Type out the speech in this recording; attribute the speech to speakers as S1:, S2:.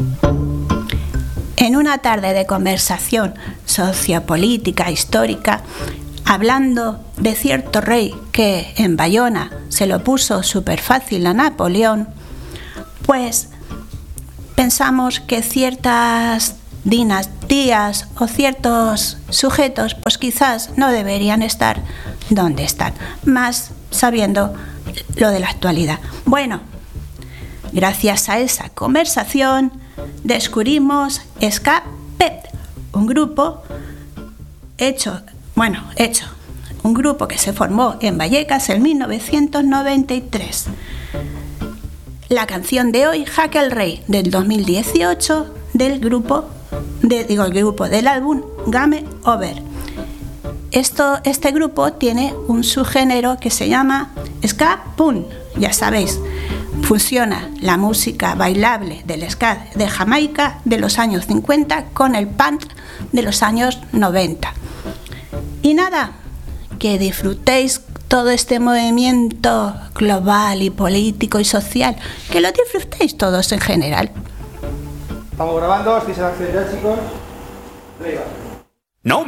S1: En una tarde de conversación sociopolítica, histórica, hablando de cierto rey que en Bayona se lo puso súper fácil a Napoleón, pues pensamos que ciertas dinastías o ciertos sujetos pues quizás no deberían estar donde están, más sabiendo lo de la actualidad. Bueno, gracias a esa conversación descubrimos Ska Pet, un grupo un grupo que se formó en Vallecas en 1993. La canción de hoy, Jaque el Rey, del 2018, del álbum Game Over. Este grupo tiene un subgénero que se llama Ska Punk, ya sabéis. Fusiona la música bailable del ska de Jamaica de los años 50 con el punk de los años 90. Y nada, que disfrutéis todo este movimiento global y político y social, que lo disfrutéis todos en general.
S2: Estamos grabando, estoy en acción ya, chicos. Arriba.